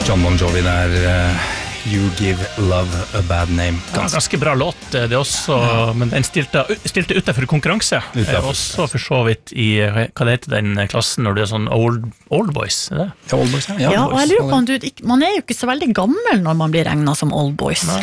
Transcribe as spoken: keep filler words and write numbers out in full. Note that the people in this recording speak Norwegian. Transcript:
John Bon Jovi der, uh, You Give Love a Bad Name. Gans ganske bra låt, det også, ja. Men den stilte, stilte utenfor konkurranse. Utenfor. Også for så vidt i, hva det heter den klassen når du er sånn old, old boys, er det? Ja, old boys, ja. Ja, ja, og jeg lurer på, du, man er jo ikke så veldig gammel når man blir regnet som old boys. Nei.